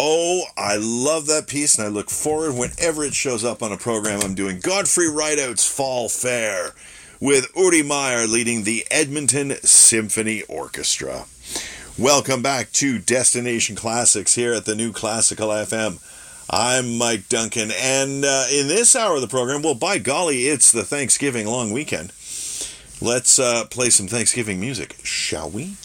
Oh, I love that piece, and I look forward whenever it shows up on a program I'm doing. Godfrey Rideout's Fall Fair, with Uri Meyer leading the Edmonton Symphony Orchestra. Welcome back to Destination Classics here at the New Classical FM. I'm Mike Duncan, and in this hour of the program, well, by golly, it's the Thanksgiving long weekend. Let's play some Thanksgiving music, shall we?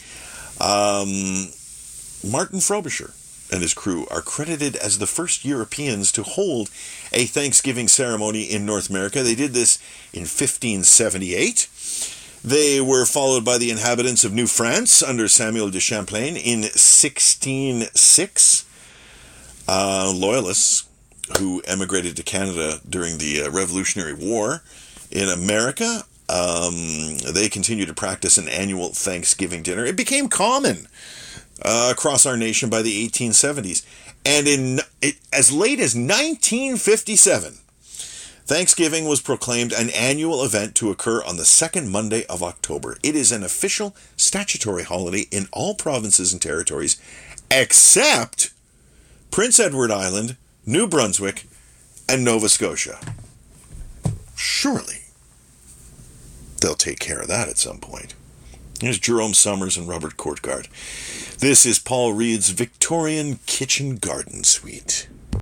Martin Frobisher and his crew are credited as the first Europeans to hold a Thanksgiving ceremony in North America. They did this in 1578. They were followed by the inhabitants of New France under Samuel de Champlain in 1606. Loyalists who emigrated to Canada during the Revolutionary War in America, they continued to practice an annual Thanksgiving dinner. It became common across our nation by the 1870s. And as late as 1957, Thanksgiving was proclaimed an annual event to occur on the second Monday of October. It is an official statutory holiday in all provinces and territories except Prince Edward Island, New Brunswick, and Nova Scotia. Surely they'll take care of that at some point. Here's Jerome Summers and Robert Courtgard. This is Paul Reed's Victorian Kitchen Garden Suite.